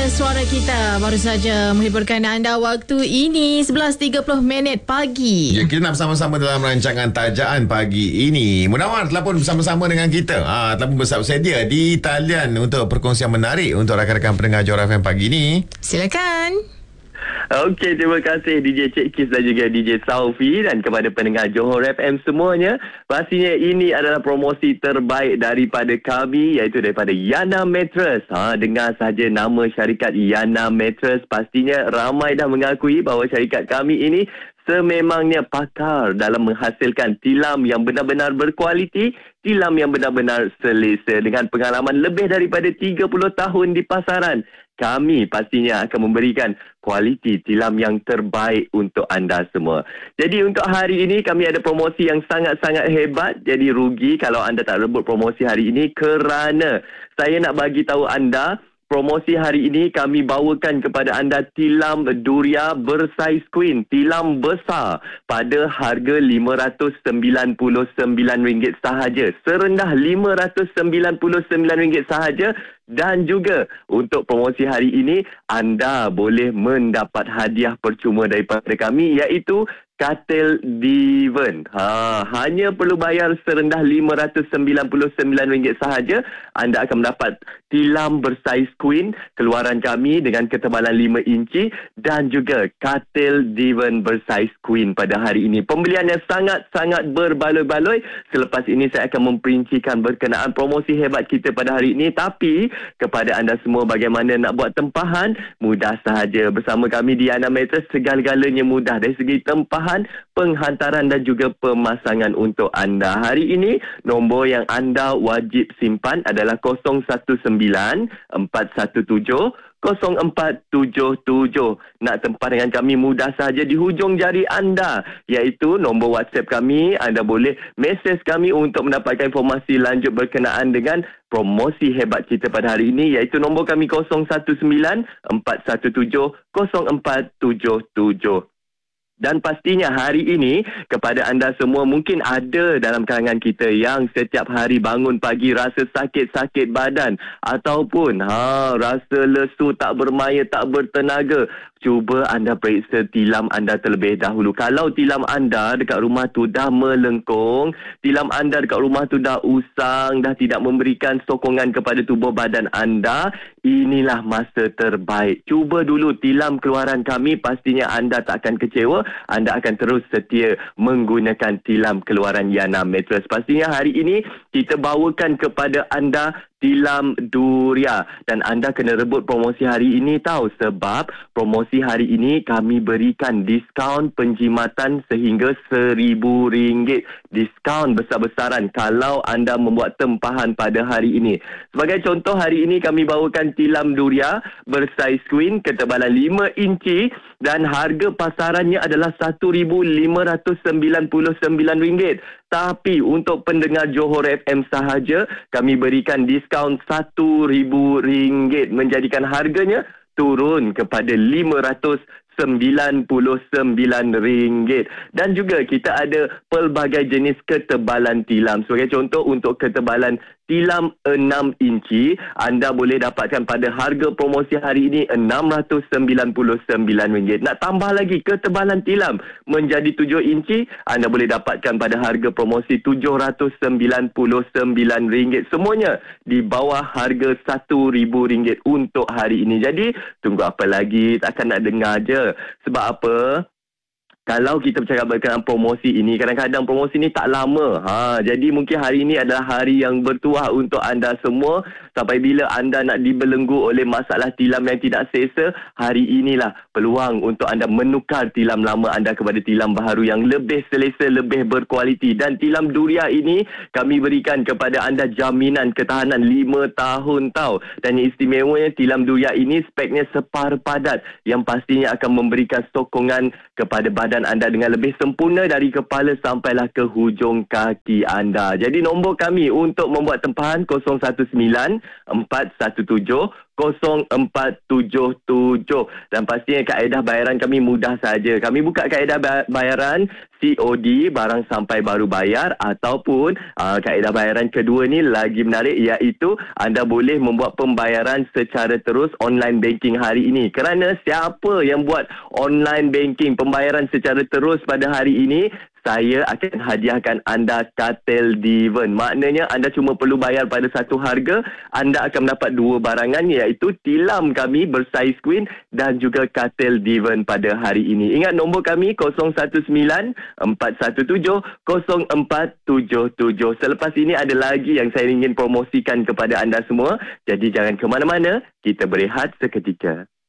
Suara Kita baru saja menghiburkan anda waktu ini 11.30 pagi. Ya, kita nak bersama-sama dalam rancangan Tajaan pagi ini. Munawar telah pun bersama-sama dengan kita. Telah pun bersedia di talian untuk perkongsian menarik untuk rakan-rakan pendengar Johor FM pagi ini. Silakan. Okey, terima kasih DJ Cik Kis dan juga DJ Saufi dan kepada pendengar Johor FM semuanya. Pastinya ini adalah promosi terbaik daripada kami, iaitu daripada Yana Mattress. Dengar saja nama syarikat Yana Mattress, pastinya ramai dah mengakui bahawa syarikat kami ini sememangnya pakar dalam menghasilkan tilam yang benar-benar berkualiti, tilam yang benar-benar selesa dengan pengalaman lebih daripada 30 tahun di pasaran. Kami pastinya akan memberikan kualiti tilam yang terbaik untuk anda semua. Jadi untuk hari ini kami ada promosi yang sangat-sangat hebat. Jadi rugi kalau anda tak rebut promosi hari ini, kerana saya nak bagi tahu anda, promosi hari ini kami bawakan kepada anda tilam Duria bersaiz queen, tilam besar pada harga RM599 sahaja. Serendah RM599 sahaja. Dan juga untuk promosi hari ini anda boleh mendapat hadiah percuma daripada kami, iaitu katil Divan. Hanya perlu bayar serendah RM599 sahaja. Anda akan mendapat tilam bersaiz queen keluaran kami dengan ketebalan 5 inci dan juga katil Divan bersaiz queen pada hari ini. Pembeliannya sangat-sangat berbaloi-baloi. Selepas ini saya akan memperincikan berkenaan promosi hebat kita pada hari ini. Tapi kepada anda semua, bagaimana nak buat tempahan? Mudah sahaja. Bersama kami di Yana Mattress, segala-galanya mudah dari segi tempahan, penghantaran dan juga pemasangan untuk anda. Hari ini nombor yang anda wajib simpan adalah 019 417 0477. Nak tempah dengan kami mudah sahaja di hujung jari anda, iaitu nombor WhatsApp kami. Anda boleh mesej kami untuk mendapatkan informasi lanjut berkenaan dengan promosi hebat kita pada hari ini, iaitu nombor kami 019 417 0477. Dan pastinya hari ini kepada anda semua, mungkin ada dalam kalangan kita yang setiap hari bangun pagi rasa sakit-sakit badan ataupun rasa lesu, tak bermaya, tak bertenaga. Cuba anda periksa tilam anda terlebih dahulu. Kalau tilam anda dekat rumah tu dah melengkung, tilam anda dekat rumah tu dah usang, dah tidak memberikan sokongan kepada tubuh badan anda, inilah masa terbaik. Cuba dulu tilam keluaran kami, pastinya anda tak akan kecewa. Anda akan terus setia menggunakan tilam keluaran Yana Mattress. Pastinya hari ini kita bawakan kepada anda tilam Duria, dan anda kena rebut promosi hari ini tahu, sebab promosi hari ini kami berikan diskaun penjimatan sehingga RM1,000. Diskaun besar-besaran kalau anda membuat tempahan pada hari ini. Sebagai contoh, hari ini kami bawakan tilam Duria bersaiz queen ketebalan 5 inci dan harga pasarannya adalah RM1,599. Tapi untuk pendengar Johor FM sahaja, kami berikan diskaun RM1,000, menjadikan harganya turun kepada RM599. Dan juga kita ada pelbagai jenis ketebalan tilam. Sebagai contoh, untuk ketebalan tilam 6 inci, anda boleh dapatkan pada harga promosi hari ini RM699. Nak tambah lagi ketebalan tilam menjadi 7 inci, anda boleh dapatkan pada harga promosi RM799. Semuanya di bawah harga RM1,000 untuk hari ini. Jadi tunggu apa lagi? Takkan nak dengar je. Sebab apa? Kalau kita bercakap berkenaan promosi ini, kadang-kadang promosi ini tak lama. Jadi mungkin hari ini adalah hari yang bertuah untuk anda semua. Sampai bila anda nak dibelenggu oleh masalah tilam yang tidak selesa, hari inilah peluang untuk anda menukar tilam lama anda kepada tilam baharu yang lebih selesa, lebih berkualiti. Dan tilam Duria ini kami berikan kepada anda jaminan ketahanan 5 tahun tau. Dan yang istimewanya, tilam Duria ini speknya separ padat, yang pastinya akan memberikan sokongan kepada badan anda dengan lebih sempurna dari kepala sampailah ke hujung kaki anda. Jadi nombor kami untuk membuat tempahan 019 417 0477. Dan pastinya kaedah bayaran kami mudah saja. Kami buka kaedah bayaran COD, barang sampai baru bayar, ataupun kaedah bayaran kedua ni lagi menarik, iaitu anda boleh membuat pembayaran secara terus online banking hari ini. Kerana siapa yang buat online banking pembayaran secara terus pada hari ini, saya akan hadiahkan anda katil Diven. Maknanya anda cuma perlu bayar pada satu harga, anda akan mendapat dua barangan, iaitu tilam kami bersaiz queen dan juga katil Diven pada hari ini. Ingat nombor kami 019-417-0477. Selepas ini ada lagi yang saya ingin promosikan kepada anda semua. Jadi jangan ke mana-mana, kita berehat seketika.